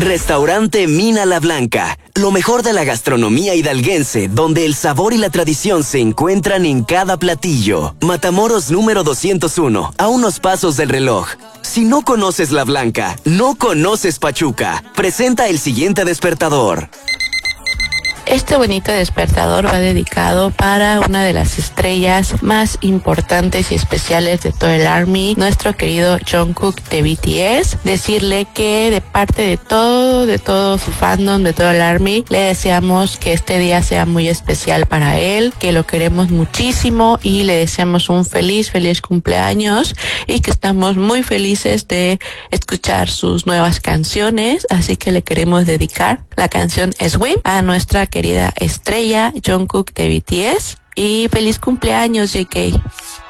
Restaurante Mina La Blanca. Lo mejor de la gastronomía hidalguense, donde el sabor y la tradición se encuentran en cada platillo. Matamoros número 201, a unos pasos del reloj. Si no conoces La Blanca, no conoces Pachuca. Presenta el siguiente despertador. Este bonito despertador va dedicado para una de las estrellas más importantes y especiales de todo el ARMY, nuestro querido Jungkook de BTS. Decirle que de parte de todo su fandom, de todo el ARMY, le deseamos que este día sea muy especial para él, que lo queremos muchísimo y le deseamos un feliz cumpleaños y que estamos muy felices de escuchar sus nuevas canciones, así que le queremos dedicar la canción Swim a nuestra querida estrella Jungkook de BTS y feliz cumpleaños, JK.